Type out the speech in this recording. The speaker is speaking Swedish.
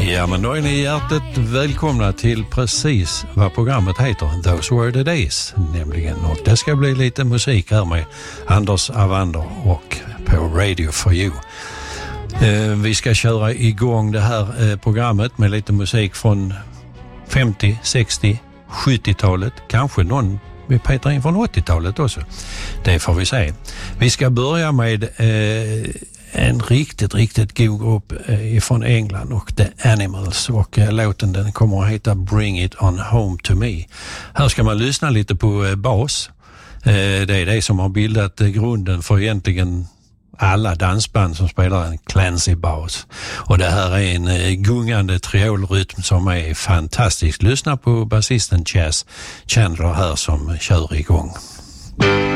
Ja, men då är ni hjärtligt välkomna till precis vad programmet heter, Those Were the Days, nämligen. Och det ska bli lite musik här med Anders Avander och på Radio for You. Vi ska köra igång det här programmet med lite musik från 50, 60, 70-talet, kanske någon vi petar in från 80-talet också. Det får vi se. Vi ska börja med en riktigt god grupp ifrån England och The Animals, och låten den kommer att heta Bring It On Home To Me. Här ska man lyssna lite på bas. Det är det som har bildat grunden för egentligen alla dansband som spelar en Clancy bas. Och det här är en gungande triolrytm som är fantastisk. Lyssna på basisten Chas Chandler här som kör igång.